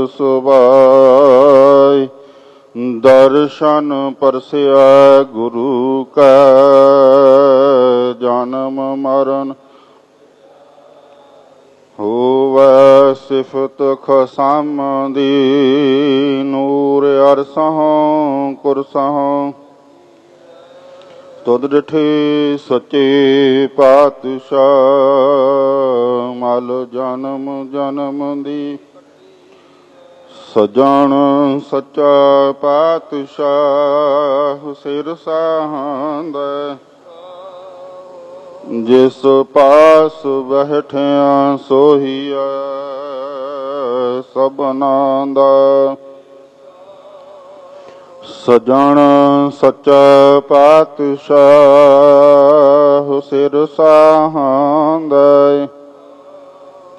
ਸੁਭਾਇ ਦਰਸ਼ਨ ਪਰਸਿਆ ਗੁਰੂ ਕੈ ਜਨਮ ਮਰਨ ਹੋਵੈ ਸਿਫਤ ਖਸਮ ਦੀ ਨੂਰ ਅਰਸਹੁ ਕੁਰਸਹੁ ਤੁਧ ਡਿਠੇ ਸੱਚੇ ਪਾਤਸ਼ਾਹ ਮਲ ਜਨਮ ਜਨਮ ਦੀ ਸਜਣ ਸੱਚਾ ਪਾਤਸ਼ਾਹ ਸਿਰ ਸਾਹੰਦਾ ਜਿਸ ਪਾਸ ਬੈਠਿਆ ਸੋਹੀਆ ਸਭਨਾਂ ਦਾ ਸਜਣ ਸੱਚਾ ਪਾਤਸ਼ਾਹ ਸਿਰ ਸਾਹੰਦਾ